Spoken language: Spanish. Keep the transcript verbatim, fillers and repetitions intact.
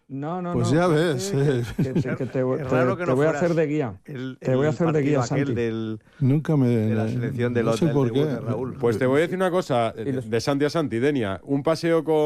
No, no, Pues no. ya ves. Que, que, que, que te, te, Es raro que te no voy a fueras hacer de guía. El, te voy a el hacer de guía, partido aquel Santi. del, Nunca me... de la selección de no los sé del por debut qué. de Raúl. Pues te voy a decir una cosa, de Santi a Santi, Denia. Un paseo con